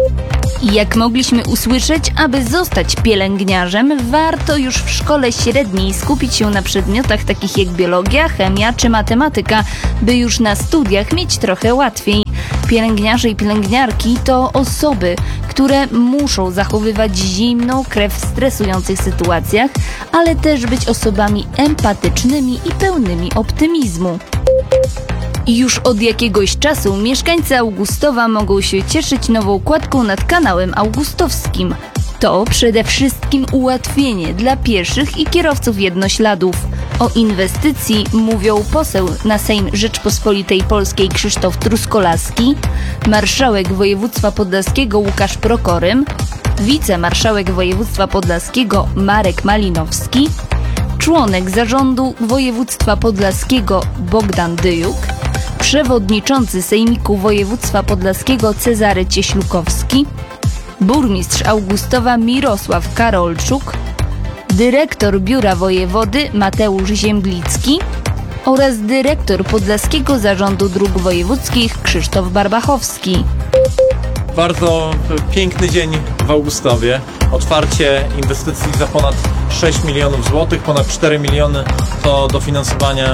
Jak mogliśmy usłyszeć, aby zostać pielęgniarzem, warto już w szkole średniej skupić się na przedmiotach takich jak biologia, chemia czy matematyka, by już na studiach mieć trochę łatwiej. Pielęgniarze i pielęgniarki to osoby, które muszą zachowywać zimną krew w stresujących sytuacjach, ale też być osobami empatycznymi i pełnymi optymizmu. Już od jakiegoś czasu mieszkańcy Augustowa mogą się cieszyć nową kładką nad kanałem augustowskim. To przede wszystkim ułatwienie dla pieszych i kierowców jednośladów. O inwestycji mówią poseł na Sejm Rzeczpospolitej Polskiej Krzysztof Truskolaski, marszałek województwa podlaskiego Łukasz Prokorym, wicemarszałek województwa podlaskiego Marek Malinowski, członek zarządu województwa podlaskiego Bogdan Dyjuk, przewodniczący Sejmiku Województwa Podlaskiego Cezary Cieślukowski, burmistrz Augustowa Mirosław Karolczuk, dyrektor Biura Wojewody Mateusz Ziemblicki oraz dyrektor Podlaskiego Zarządu Dróg Wojewódzkich Krzysztof Barbachowski. Bardzo piękny dzień w Augustowie. Otwarcie inwestycji za ponad sześć milionów złotych, ponad cztery miliony to dofinansowanie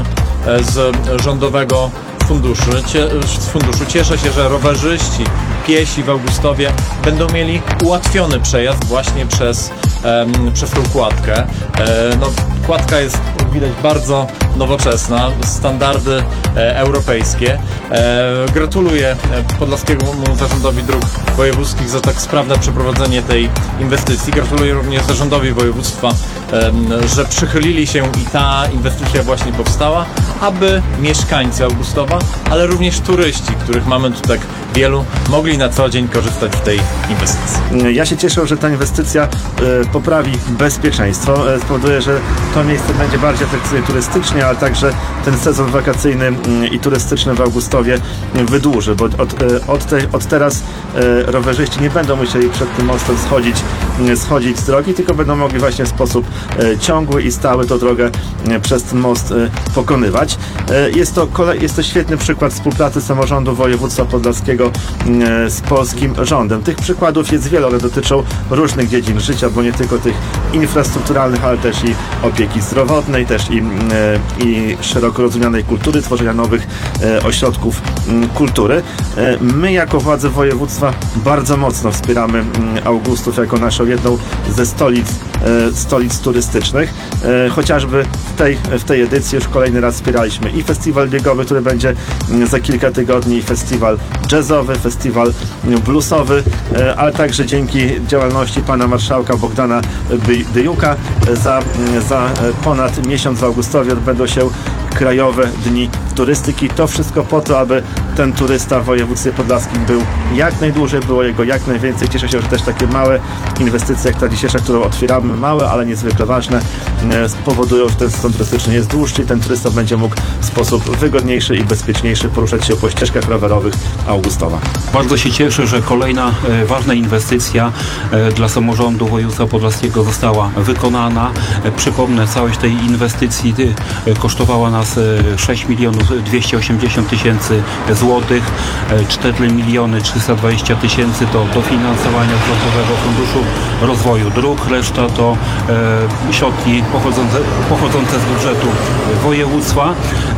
z rządowego funduszu. Cie, z funduszu. Cieszę się, że rowerzyści, piesi w Augustowie będą mieli ułatwiony przejazd właśnie przez, um, przez tą kładkę. E, no, kładka jest, jak widać, bardzo nowoczesna, standardy e, europejskie. E, gratuluję Podlaskiemu Zarządowi Dróg Wojewódzkich za tak sprawne przeprowadzenie tej inwestycji. Gratuluję również Zarządowi Województwa, e, że przychylili się i ta inwestycja właśnie powstała, aby mieszkańcy Augustowa, ale również turyści, których mamy tu tak wielu, mogli na co dzień korzystać z tej inwestycji. Ja się cieszę, że ta inwestycja e, poprawi bezpieczeństwo, e, spowoduje, że to miejsce będzie bardziej atrakcyjne turystycznie, ale także ten sezon wakacyjny m, i turystyczny w Augustowie wydłuży, bo od, e, od, te, od teraz e, rowerzyści nie będą musieli przed tym mostem schodzić, m, schodzić z drogi, tylko będą mogli właśnie w sposób e, ciągły i stały tą drogę e, przez ten most e, pokonywać. E, jest, to kolej, jest to świetny przykład współpracy samorządu województwa podlaskiego e, z polskim rządem. Tych przykładów jest wiele, one dotyczą różnych dziedzin życia, bo nie tylko tych infrastrukturalnych, ale też i opieki zdrowotnej, też i, e, i szeroko rozumianej kultury, tworzenia nowych e, ośrodków m, kultury. E, my jako władze województwa bardzo mocno wspieramy m, Augustów jako naszą jedną ze stolic, e, stolic turystycznych. E, chociażby w tej, w tej edycji już kolejny raz wspieraliśmy i festiwal biegowy, który będzie m, za kilka tygodni, i festiwal jazzowy, festiwal bluesowy, e, ale także dzięki działalności pana marszałka Bogdana Dyjuka za, za ponad miesiąc w Augustowie odbędą się Krajowe Dni Turystyki. To wszystko po to, aby ten turysta w województwie podlaskim był jak najdłużej, było jego jak najwięcej. Cieszę się, że też takie małe inwestycje jak ta dzisiejsza, którą otwieramy, małe, ale niezwykle ważne, spowodują, że ten sezon turystyczny jest dłuższy i ten turysta będzie mógł w sposób wygodniejszy i bezpieczniejszy poruszać się po ścieżkach rowerowych Augustowa. Bardzo się cieszę, że kolejna e, ważna inwestycja e, dla samorządu województwa podlaskiego została wykonana. E, przypomnę, całość tej inwestycji e, kosztowała nas e, sześć milionów dwieście osiemdziesiąt tysięcy złotych, e, cztery miliony trzysta dwadzieścia tysięcy to dofinansowania z Rządowego Funduszu Rozwoju Dróg, reszta to e, środki pochodzące, pochodzące z budżetu województwa.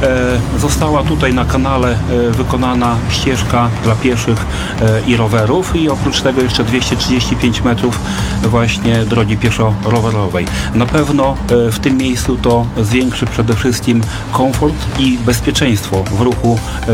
E, została tutaj na kanale e, wykonana ścieżka dla pieszych e, i rowerów i oprócz tego jeszcze dwieście trzydzieści pięć metrów właśnie drogi pieszo-rowerowej. Na pewno e, w tym miejscu to zwiększy przede wszystkim komfort i bezpieczeństwo w ruchu e,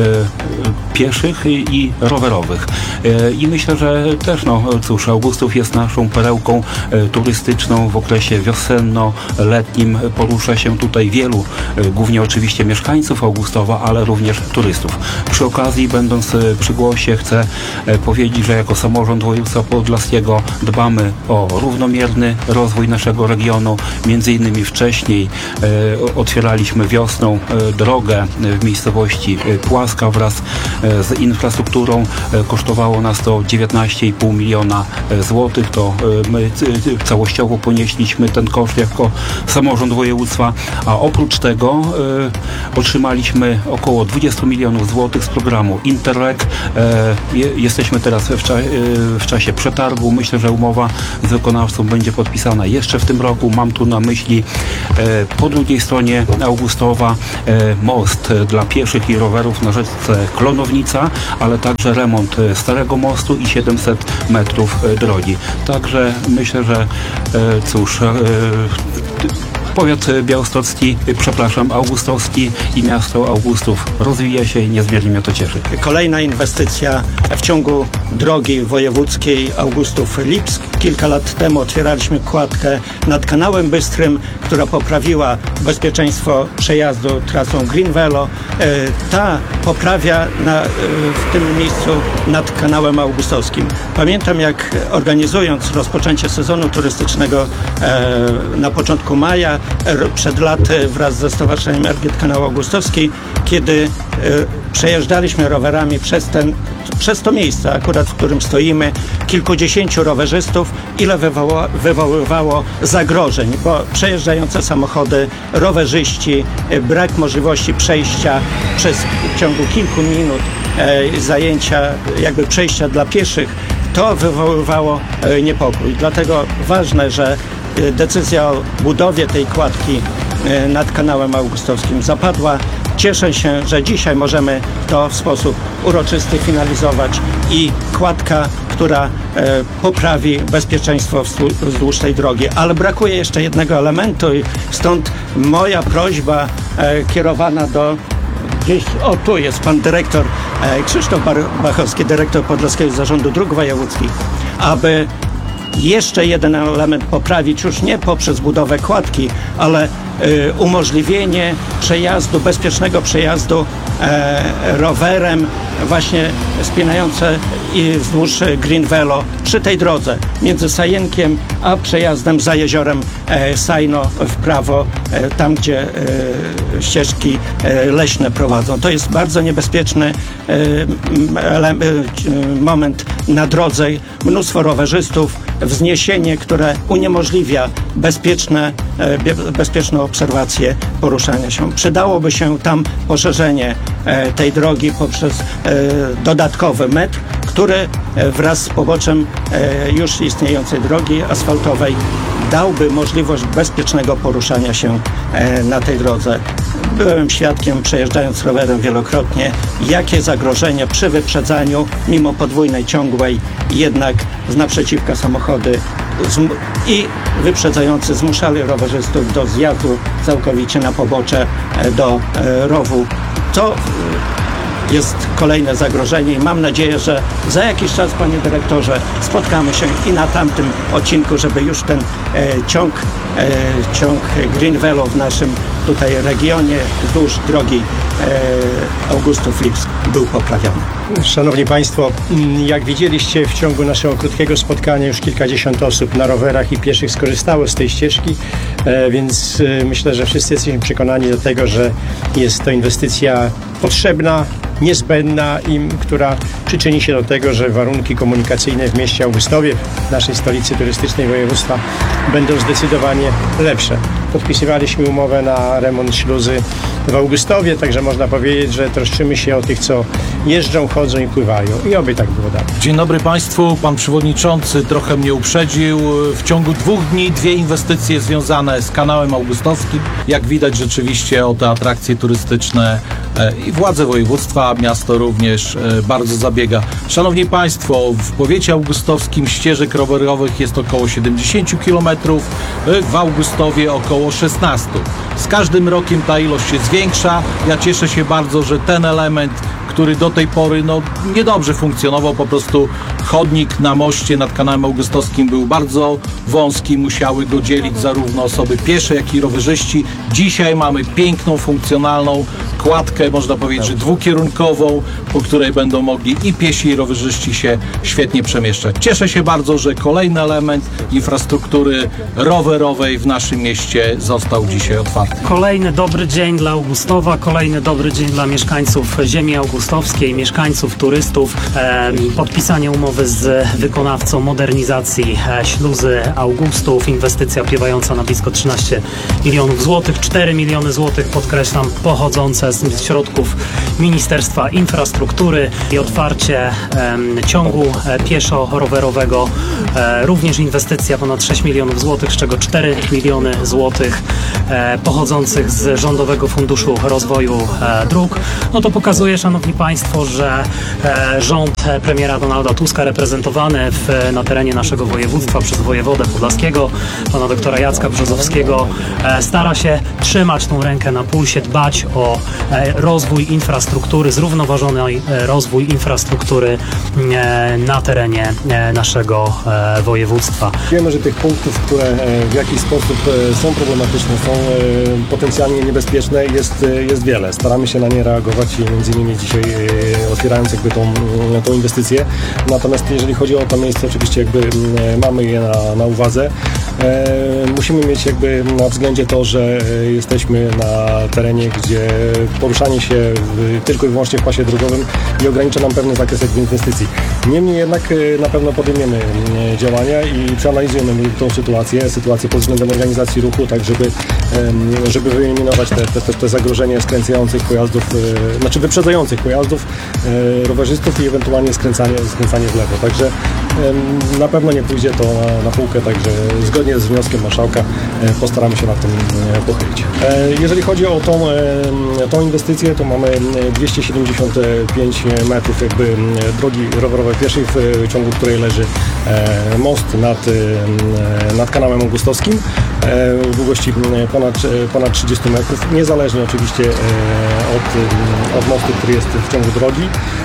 pieszych i, i rowerowych. E, I myślę, że też, no cóż, Augustów jest naszą perełką e, turystyczną w okresie wiosenno-letnim. Porusza się tutaj wielu, e, głównie oczywiście mieszkańców Augustowa, ale również turystów. Przy okazji, będąc e, przy głosie, chcę e, powiedzieć, że jako samorząd województwa podlaskiego dbamy o równomierny rozwój naszego regionu. Między innymi wcześniej e, otwieraliśmy wiosną e, drogę w miejscowości Płaska wraz e, z infrastrukturą. E, kosztowało nas to dziewiętnaście i pół miliona złotych. To e, my e, całościowo ponieśliśmy ten koszt jako samorząd województwa, a oprócz tego e, otrzymaliśmy około dwadzieścia milionów złotych z programu Interreg. E, je, jesteśmy teraz w, cza, e, w czasie przetargu. Myślę, że umowa z wykonawcą będzie podpisana jeszcze w tym roku. Mam tu na myśli e, po drugiej stronie Augustowa e, most dla pieszych i rowerów na rzece Klonownica, ale także remont starego mostu i siedemset metrów drogi. Także myślę, że e, cóż, e, powiat białostocki, przepraszam, augustowski i miasto Augustów rozwija się i niezmiernie mnie to cieszy. Kolejna inwestycja w ciągu drogi wojewódzkiej Augustów-Lipsk. Kilka lat temu otwieraliśmy kładkę nad kanałem Bystrym, która poprawiła bezpieczeństwo przejazdu trasą Green Velo. Ta poprawia na, w tym miejscu nad kanałem augustowskim. Pamiętam, jak organizując rozpoczęcie sezonu turystycznego na początku maja, przed laty wraz ze Stowarzyszeniem Ergiet Kanał Augustowski, kiedy przejeżdżaliśmy rowerami przez, ten, przez to miejsce, akurat w którym stoimy, kilkudziesięciu rowerzystów, ile wywoła, wywoływało zagrożeń, bo przejeżdżające samochody, rowerzyści, brak możliwości przejścia przez w ciągu kilku minut e, zajęcia, jakby przejścia dla pieszych, to wywoływało e, niepokój. Dlatego ważne, że e, decyzja o budowie tej kładki e, nad kanałem augustowskim zapadła. Cieszę się, że dzisiaj możemy to w sposób uroczysty finalizować i kładka, która e, poprawi bezpieczeństwo wzdłuż tej drogi. Ale brakuje jeszcze jednego elementu i stąd moja prośba e, kierowana do gdzieś, o tu jest pan dyrektor e, Krzysztof Bachowski, dyrektor Podlaskiego Zarządu Dróg Wojewódzkich, aby jeszcze jeden element poprawić, już nie poprzez budowę kładki, ale y, umożliwienie przejazdu, bezpiecznego przejazdu e, rowerem właśnie spinające i wzdłuż Green Velo przy tej drodze między Sajenkiem a przejazdem za jeziorem e, Sajno w prawo, e, tam gdzie e, ścieżki e, leśne prowadzą. To jest bardzo niebezpieczny e, ele, e, moment na drodze. Mnóstwo rowerzystów, wzniesienie, które uniemożliwia bezpieczne, e, bezpieczną obserwację poruszania się. Przydałoby się tam poszerzenie e, tej drogi poprzez e, dodatkowy metr, który e, wraz z poboczem e, już istniejącej drogi asfaltowej dałby możliwość bezpiecznego poruszania się e, na tej drodze. Byłem świadkiem, przejeżdżając rowerem wielokrotnie, jakie zagrożenia przy wyprzedzaniu, mimo podwójnej ciągłej, jednak z naprzeciwka samochody i wyprzedzający zmuszali rowerzystów do zjazdu całkowicie na pobocze do rowu. To jest kolejne zagrożenie i mam nadzieję, że za jakiś czas, panie dyrektorze, spotkamy się i na tamtym odcinku, żeby już ten e, ciąg, e, ciąg Green Velo w naszym tutaj regionie wzdłuż drogi e, Augustów Lipsk był poprawiony. Szanowni Państwo, jak widzieliście, w ciągu naszego krótkiego spotkania już kilkadziesiąt osób na rowerach i pieszych skorzystało z tej ścieżki, e, więc e, myślę, że wszyscy jesteśmy przekonani do tego, że jest to inwestycja potrzebna, niezbędna i która przyczyni się do tego, że warunki komunikacyjne w mieście Augustowie, w naszej stolicy turystycznej województwa, będą zdecydowanie lepsze. Podpisywaliśmy umowę na remont śluzy w Augustowie, także można powiedzieć, że troszczymy się o tych, co jeżdżą, chodzą i pływają. I oby tak było dalej. Dzień dobry Państwu. Pan Przewodniczący trochę mnie uprzedził. W ciągu dwóch dni dwie inwestycje związane z kanałem augustowskim. Jak widać, rzeczywiście o te atrakcje turystyczne i władze województwa, miasto również bardzo zabiega. Szanowni Państwo, w powiecie augustowskim ścieżek rowerowych jest około siedemdziesiąt kilometrów, w Augustowie około szesnaście. Z każdym rokiem ta ilość się zwiększa. Ja cieszę się bardzo, że ten element, który do tej pory no, niedobrze funkcjonował, po prostu chodnik na moście nad kanałem augustowskim był bardzo wąski, musiały go dzielić zarówno osoby piesze, jak i rowerzyści. Dzisiaj mamy piękną, funkcjonalną kładkę, można powiedzieć, że dwukierunkową, po której będą mogli i piesi, i rowerzyści się świetnie przemieszczać. Cieszę się bardzo, że kolejny element infrastruktury rowerowej w naszym mieście został dzisiaj otwarty. Kolejny dobry dzień dla Augustowa, kolejny dobry dzień dla mieszkańców ziemi augustowskiej, mieszkańców, turystów. E, podpisanie umowy z wykonawcą modernizacji e, śluzy Augustów, inwestycja opiewająca na blisko trzynaście milionów złotych, cztery miliony złotych, podkreślam, pochodzące z środków Ministerstwa Infrastruktury i otwarcie e, ciągu e, pieszo-rowerowego, e, również inwestycja ponad sześć milionów złotych, z czego cztery miliony złotych e, pochodzących z Rządowego Funduszu Rozwoju e, Dróg. No to pokazuje, szanowni Państwo, że e, rząd premiera Donalda Tuska reprezentowany w, na terenie naszego województwa przez wojewodę podlaskiego, pana doktora Jacka Brzozowskiego, e, stara się trzymać tą rękę na pulsie, dbać o e, rozwój infrastruktury, zrównoważony e, rozwój infrastruktury e, na terenie e, naszego e, województwa. Wiemy, że tych punktów, które e, w jakiś sposób e, są problematyczne, są e, potencjalnie niebezpieczne, jest, e, jest wiele. Staramy się na nie reagować i między innymi dzisiaj e, otwierając jakby tą, tą inwestycję. Natomiast jeżeli chodzi o to miejsce, oczywiście jakby e, mamy je na, na uwadze. e, musimy mieć jakby na względzie to, że jesteśmy na terenie, gdzie poruszanie się w, tylko i wyłącznie w pasie drogowym i ogranicza nam pewny zakres jakby inwestycji. Niemniej jednak na pewno podejmiemy działania i przeanalizujemy tą sytuację, sytuację pod względem organizacji ruchu, tak żeby, żeby wyeliminować te, te, te zagrożenie skręcających pojazdów, znaczy wyprzedzających pojazdów, rowerzystów i ewentualnie skręcanie, skręcanie w lewo. Także na pewno nie pójdzie to na, na półkę, także zgodnie z wnioskiem marszałka postaramy się nad tym pochylić. Jeżeli chodzi o tą, tą inwestycję, to mamy dwieście siedemdziesiąt pięć metrów jakby drogi rowerowej pieszej, w ciągu której leży most nad, nad kanałem augustowskim w długości ponad, ponad trzydzieści metrów, niezależnie oczywiście od, od mostu, który jest w ciągu drogi.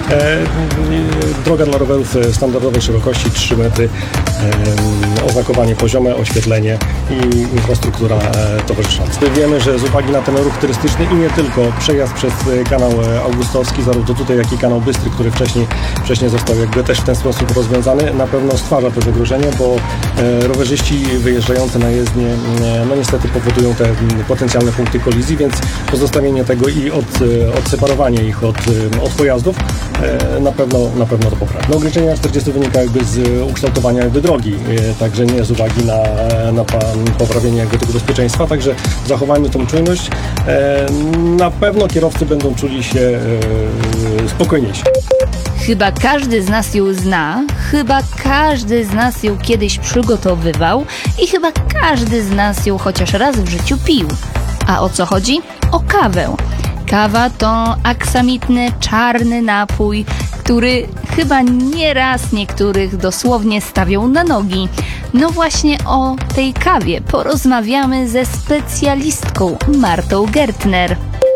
Droga dla rowerów standardowej szerokości trzy metry, oznakowanie poziome, oświetlenie i infrastruktura towarzysząca. Wiemy, że z uwagi na ten ruch turystyczny i nie tylko przejazd przez kanał augustowski, zarówno tutaj, jak i kanał Bystry, który wcześniej, wcześniej został jakby też w ten sposób rozwiązany, na pewno stwarza to zagrożenie, bo rowerzyści wyjeżdżający na jezdnię no niestety powodują te potencjalne punkty kolizji, więc pozostawienie tego i od, odseparowanie ich od, od pojazdów na pewno, na pewno to poprawi. No, ograniczenie na czterdzieści wynika jakby z ukształtowania jakby drogi, także nie z uwagi na, na poprawienie jakby tego bezpieczeństwa, także zachowajmy tą czujność. Na pewno kierowcy będą czuli się spokojniejsi. Chyba każdy z nas ją zna, chyba każdy z nas ją kiedyś przygotowywał i chyba każdy z nas ją chociaż raz w życiu pił. A o co chodzi? O kawę. Kawa to aksamitny, czarny napój, który chyba nieraz niektórych dosłownie stawią na nogi. No właśnie o tej kawie porozmawiamy ze specjalistką Martą Gertner.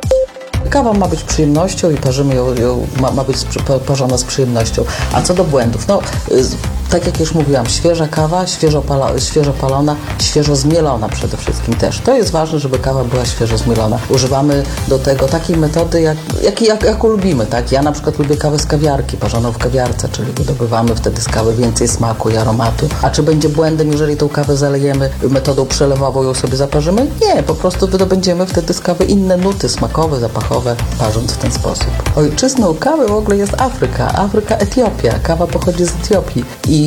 Kawa ma być przyjemnością i parzymy ją, ją ma, ma być parzona z przyjemnością. A co do błędów? No, tak jak już mówiłam, świeża kawa, świeżo, pala, świeżo palona, świeżo zmielona przede wszystkim też. To jest ważne, żeby kawa była świeżo zmielona. Używamy do tego takiej metody, jak, jak, jak, jaką lubimy. Tak? Ja na przykład lubię kawę z kawiarki, parzoną w kawiarce, czyli wydobywamy wtedy z kawy więcej smaku i aromatu. A czy będzie błędem, jeżeli tą kawę zalejemy metodą przelewową, ją sobie zaparzymy? Nie, po prostu wydobędziemy wtedy z kawy inne nuty smakowe, zapachowe, parząc w ten sposób. Ojczyzną kawy w ogóle jest Afryka. Afryka, Etiopia. Kawa pochodzi z Etiopii i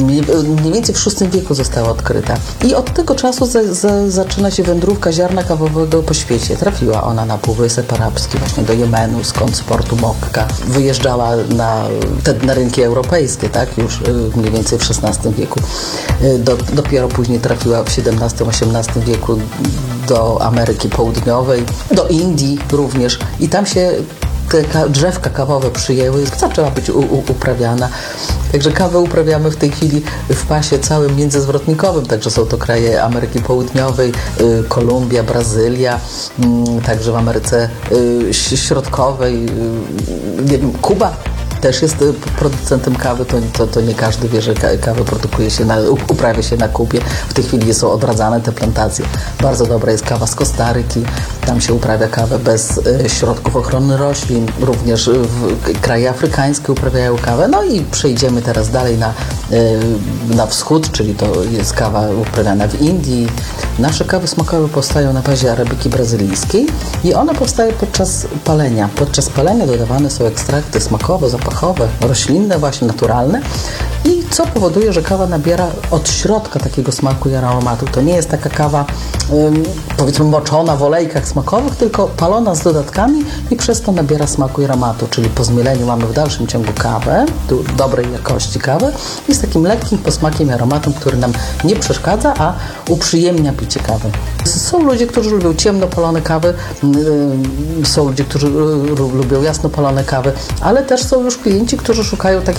mniej więcej w szóstym wieku została odkryta. I od tego czasu za, za, zaczyna się wędrówka ziarna kawowego po świecie. Trafiła ona na Półwysep Arabski, właśnie do Jemenu, skąd z portu Mokka. Wyjeżdżała na, te, na rynki europejskie, tak, już mniej więcej w szesnastym wieku. Do, dopiero później trafiła w siedemnastym, osiemnastym wieku do Ameryki Południowej, do Indii również. I tam się te drzewka kawowe przyjęły, zaczęła być u, u, uprawiana. Także kawę uprawiamy w tej chwili w pasie całym międzyzwrotnikowym, także są to kraje Ameryki Południowej, y, Kolumbia, Brazylia, y, także w Ameryce y, Środkowej, y, nie wiem, Kuba też jest producentem kawy, to, to, to nie każdy wie, że kawę produkuje się na, uprawia się na Kubie. W tej chwili są odradzane te plantacje. Bardzo dobra jest kawa z Kostaryki, tam się uprawia kawę bez y, środków ochrony roślin. Również w kraje afrykańskie uprawiają kawę. No i przejdziemy teraz dalej na, y, na wschód, czyli to jest kawa uprawiana w Indii. Nasze kawy smakowe powstają na bazie arabiki brazylijskiej i one powstają podczas palenia. Podczas palenia dodawane są ekstrakty smakowe, zapachowe, roślinne, właśnie naturalne. I co powoduje, że kawa nabiera od środka takiego smaku i aromatu. To nie jest taka kawa, ym, powiedzmy, moczona w olejkach smakowych, tylko palona z dodatkami i przez to nabiera smaku i aromatu. Czyli po zmieleniu mamy w dalszym ciągu kawę, do, dobrej jakości kawę i z takim lekkim posmakiem i aromatem, który nam nie przeszkadza, a uprzyjemnia picie kawy. Są ludzie, którzy lubią ciemno palone kawy, yy, są ludzie, którzy yy, lubią jasno palone kawy, ale też są już klienci, którzy szukają takich